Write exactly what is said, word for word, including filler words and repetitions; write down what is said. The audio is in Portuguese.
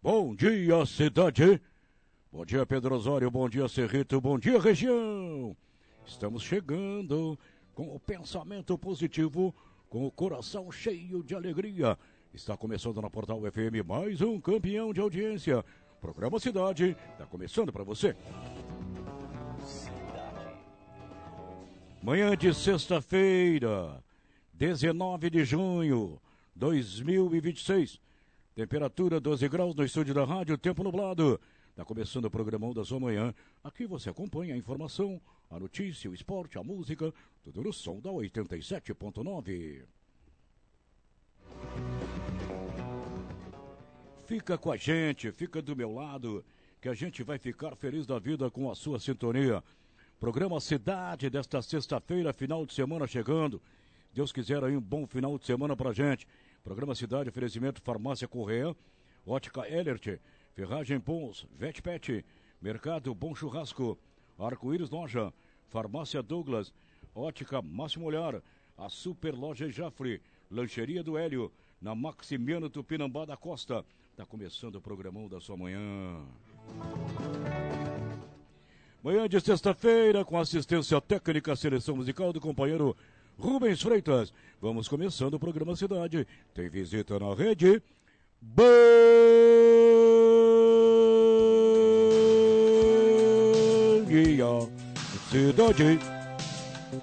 Bom dia, cidade. Bom dia, Pedro Osório. Bom dia, Cerrito. Bom dia, região. Estamos chegando com o pensamento positivo, com o coração cheio de alegria. Está começando na Portal F M mais um campeão de audiência. Programa Cidade está começando para você. Manhã de sexta-feira, dezenove de junho de dois mil e vinte e seis. Temperatura doze graus no estúdio da rádio, tempo nublado. Está começando o programão da sua manhã. Aqui você acompanha a informação, a notícia, o esporte, a música, tudo no som da oitenta e sete ponto nove. Fica com a gente, fica do meu lado, que a gente vai ficar feliz da vida com a sua sintonia. Programa Cidade desta sexta-feira, final de semana chegando. Deus quiser aí um bom final de semana pra gente. Programa Cidade, oferecimento Farmácia Correia, Ótica Elert, Ferragem Pons, Vetpet, Mercado Bom Churrasco, Arco-Íris Loja, Farmácia Douglas, Ótica Máximo Olhar, a Super Loja Jafre, Lancheria do Hélio, na Maximiano Tupinambá da Costa. Tá começando o programão da sua manhã. Manhã de sexta-feira, com assistência técnica, seleção musical do companheiro Rubens Freitas. Vamos começando o programa Cidade. Tem visita na rede. Bom dia, Cidade.